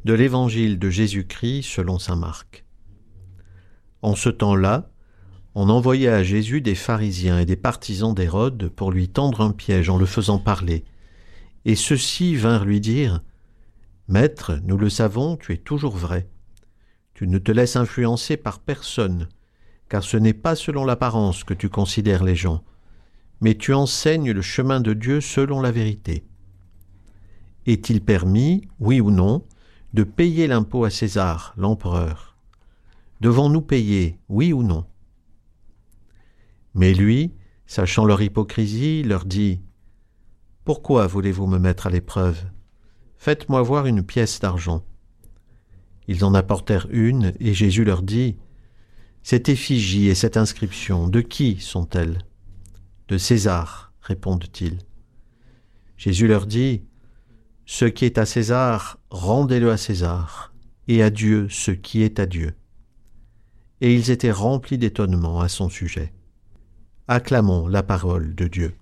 de l'Évangile de Jésus-Christ selon saint Marc. En ce temps-là, on envoyait à Jésus des pharisiens et des partisans d'Hérode pour lui tendre un piège en le faisant parler. Et ceux-ci vinrent lui dire « Maître, nous le savons, tu es toujours vrai. Tu ne te laisses influencer par personne, car ce n'est pas selon l'apparence que tu considères les gens, mais tu enseignes le chemin de Dieu selon la vérité. Est-il permis, oui ou non, de payer l'impôt à César, l'empereur? Devons-nous payer, oui ou non ?» Mais lui, sachant leur hypocrisie, leur dit « Pourquoi voulez-vous me mettre à l'épreuve? Faites-moi voir une pièce d'argent. » Ils en apportèrent une, et Jésus leur dit « Cette effigie et cette inscription, de qui sont-elles? » « De César, répondent-ils. Jésus leur dit « Ce qui est à César, rendez-le à César, et à Dieu ce qui est à Dieu. » Et ils étaient remplis d'étonnement à son sujet. Acclamons la parole de Dieu.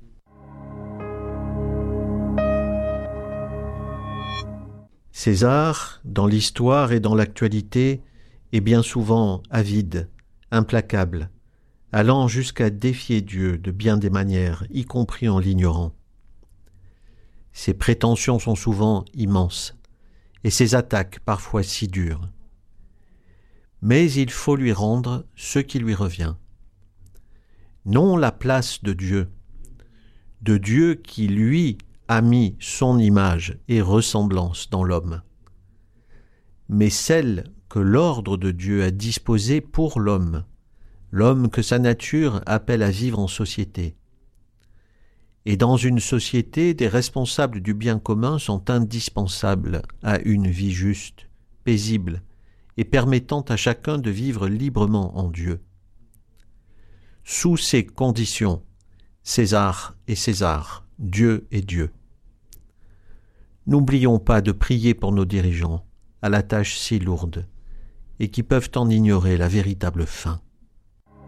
César, dans l'histoire et dans l'actualité, est bien souvent avide, implacable, allant jusqu'à défier Dieu de bien des manières, y compris en l'ignorant. Ses prétentions sont souvent immenses, et ses attaques parfois si dures. Mais il faut lui rendre ce qui lui revient. Non la place de Dieu qui, lui, a mis son image et ressemblance dans l'homme, mais celle que l'ordre de Dieu a disposée pour l'homme que sa nature appelle à vivre en société. Et dans une société, des responsables du bien commun sont indispensables à une vie juste, paisible, et permettant à chacun de vivre librement en Dieu. Sous ces conditions, César est César, Dieu est Dieu. N'oublions pas de prier pour nos dirigeants, à la tâche si lourde, et qui peuvent en ignorer la véritable fin.